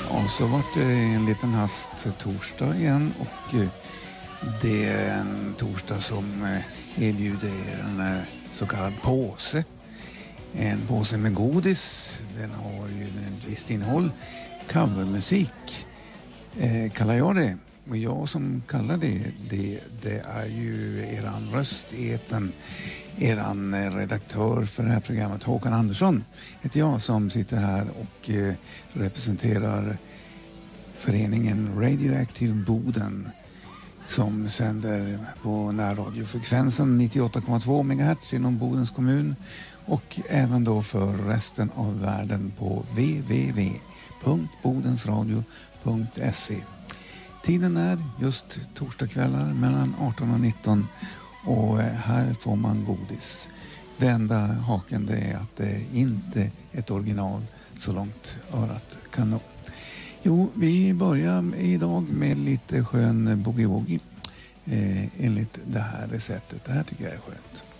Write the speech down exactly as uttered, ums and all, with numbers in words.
Och så var det en liten hast torsdag igen och det är en torsdag som erbjuder en så kallad påse. En påse med godis, den har ju ett visst innehåll. Covermusik eh, kallar jag det. Och jag som kallar det, det, det är ju eran röst, eten, eran redaktör för det här programmet, Håkan Andersson, heter jag, som sitter här och eh, representerar föreningen Radioactive Boden som sänder på närradiofrekvensen nittioåtta komma två megahertz inom Bodens kommun och även då för resten av världen på w w w punkt bodensradio punkt se. Tiden är just torsdagskvällar mellan arton och nitton och här får man godis. Det enda haken det är att det inte är ett original så långt örat kan nå. Jo, vi börjar idag med lite skön boogie-woogie eh, enligt det här receptet. Det här tycker jag är skönt.